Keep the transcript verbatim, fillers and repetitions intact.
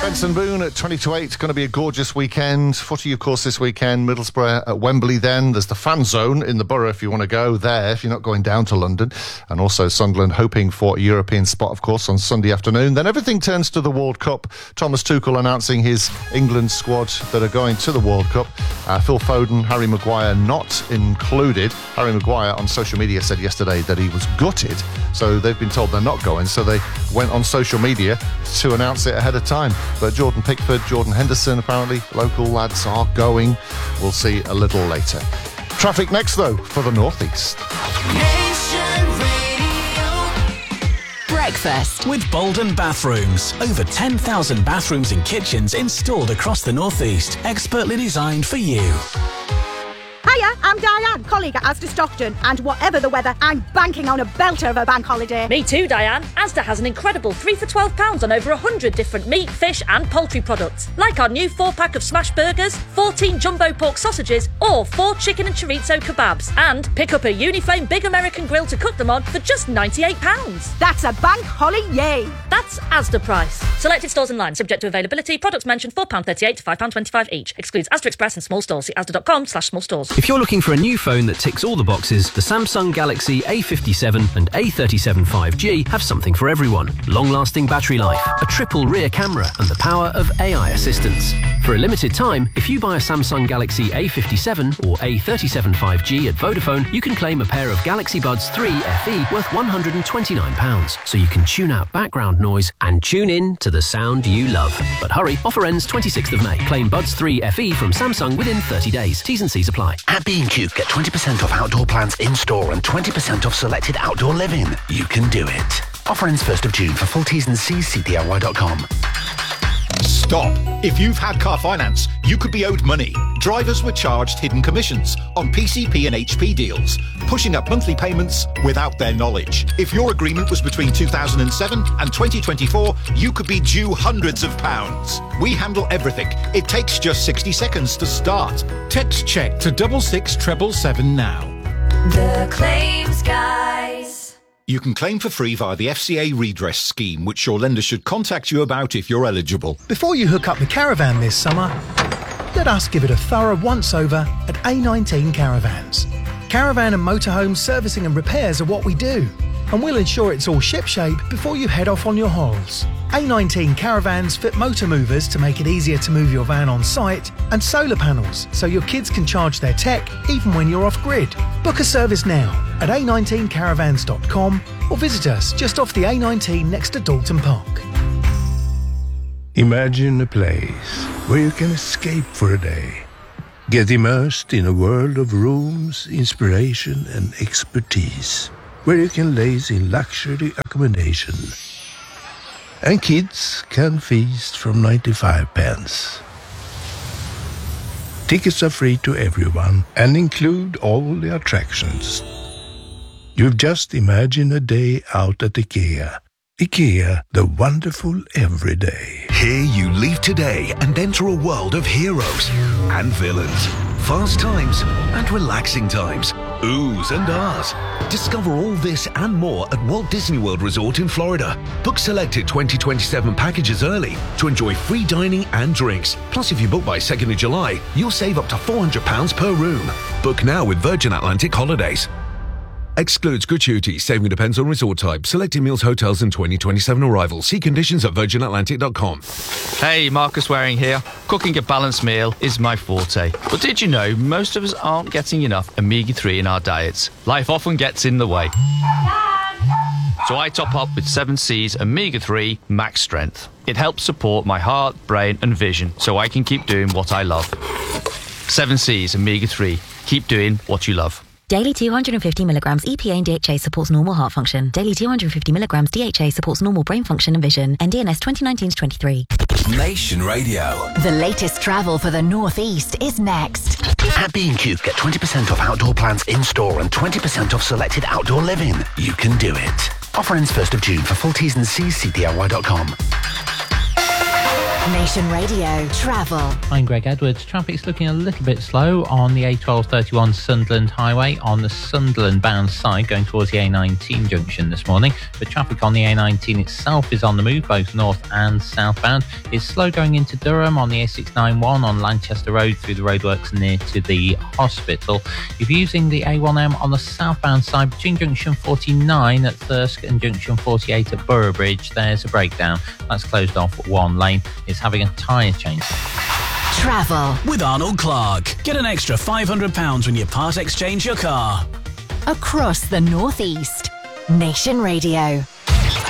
Benson Boone at twenty to eight. Going to be a gorgeous weekend. Footy, of course, this weekend. Middlesbrough at Wembley then. There's the fan zone in the Borough if you want to go there, if you're not going down to London. And also Sunderland hoping for a European spot, of course, on Sunday afternoon. Then everything turns to the World Cup. Thomas Tuchel announcing his England squad that are going to the World Cup. Uh, Phil Foden, Harry Maguire not included. Harry Maguire on social media said yesterday that he was gutted. So they've been told they're not going. So they went on social media to announce it ahead of time. But Jordan Pickford, Jordan Henderson, apparently, local lads are going. We'll see a little later. Traffic next, though, for the North East. Breakfast with Bolden Bathrooms. Over ten thousand bathrooms and kitchens installed across the North East. Expertly designed for you. Hiya, I'm Diane, colleague at Asda Stockton, and whatever the weather, I'm banking on a belter of a bank holiday. Me too, Diane. Asda has an incredible three for twelve pounds on over one hundred different meat, fish and poultry products, like our new four pack of smash burgers, fourteen jumbo pork sausages, or four chicken and chorizo kebabs. And pick up a Uniflame Big American Grill to cook them on for just ninety-eight pounds. That's a bank holly yay. That's Asda price. Selected stores online, subject to availability. Products mentioned four pounds thirty-eight to five pounds twenty-five each. Excludes Asda Express and small stores. See asda.com slash small stores. If you're looking for a new phone that ticks all the boxes, the Samsung Galaxy A fifty-seven and A thirty-seven five G have something for everyone. Long-lasting battery life, a triple rear camera and the power of A I assistance. For a limited time, if you buy a Samsung Galaxy A fifty-seven or A thirty-seven five G at Vodafone, you can claim a pair of Galaxy Buds three F E worth one hundred twenty-nine pounds, so you can tune out background noise and tune in to the sound you love. But hurry, offer ends twenty-sixth of May. Claim Buds three F E from Samsung within thirty days. T's and C's apply. At B and Q, get twenty percent off outdoor plants in-store and twenty percent off selected outdoor living. You can do it. Offer ends first of June. For full T's and C's, see D I Y dot com. Stop. If you've had car finance, you could be owed money. Drivers were charged hidden commissions on P C P and H P deals, pushing up monthly payments without their knowledge. If your agreement was between two thousand seven and twenty twenty-four, you could be due hundreds of pounds. We handle everything. It takes just sixty seconds to start. Text check to double six treble seven now. The Claims Guys. You can claim for free via the F C A redress scheme, which your lender should contact you about if you're eligible. Before you hook up the caravan this summer, let us give it a thorough once-over at A nineteen Caravans. Caravan and motorhome servicing and repairs are what we do, and we'll ensure it's all shipshape before you head off on your holes. A nineteen Caravans fit motor movers to make it easier to move your van on site, and solar panels so your kids can charge their tech even when you're off-grid. Book a service now at a nineteen caravans dot com or visit us just off the A nineteen next to Dalton Park. Imagine a place where you can escape for a day. Get immersed in a world of rooms, inspiration and expertise, where you can laze in luxury accommodation. And kids can feast from ninety-five pence. Tickets are free to everyone and include all the attractions. You've just imagined a day out at IKEA. IKEA, the wonderful everyday. Here you leave today and enter a world of heroes and villains, fast times and relaxing times, oohs and ahs. Discover all this and more at Walt Disney World Resort in Florida. Book selected twenty twenty-seven packages early to enjoy free dining and drinks. Plus, if you book by second of July, you'll save up to four hundred pounds per room. Book now with Virgin Atlantic Holidays. Excludes gratuities. Saving depends on resort type. Selected meals, hotels and twenty twenty-seven arrivals. See conditions at virgin atlantic dot com. Hey, Marcus Waring here. Cooking a balanced meal is my forte. But did you know most of us aren't getting enough omega three in our diets? Life often gets in the way. So I top up with seven C's omega three Max Strength. It helps support my heart, brain and vision so I can keep doing what I love. seven C's omega three. Keep doing what you love. Daily two hundred fifty milligrams E P A and D H A supports normal heart function. Daily two hundred fifty milligrams D H A supports normal brain function and vision. N D N S twenty nineteen to twenty-three. Nation Radio. The latest travel for the North East is next. At B and Q, get twenty percent off outdoor plants in-store and twenty percent off selected outdoor living. You can do it. Offer ends first of June. For full T's and C's, see D I Y dot com. Nation Radio Travel. I'm Greg Edwards. Traffic's looking a little bit slow on the A twelve thirty-one Sunderland Highway on the Sunderland bound side going towards the A nineteen junction this morning. But traffic on the A nineteen itself is on the move, both north and southbound. It's slow going into Durham on the A six ninety-one on Lanchester Road through the roadworks near to the hospital. If you're using the A one M on the southbound side between junction forty-nine at Thirsk and junction forty-eight at Boroughbridge, there's a breakdown. That's closed off one lane. It's having a tyre change. Travel with Arnold Clark. Get an extra five hundred pounds when you part exchange your car. across the North East. Nation Radio.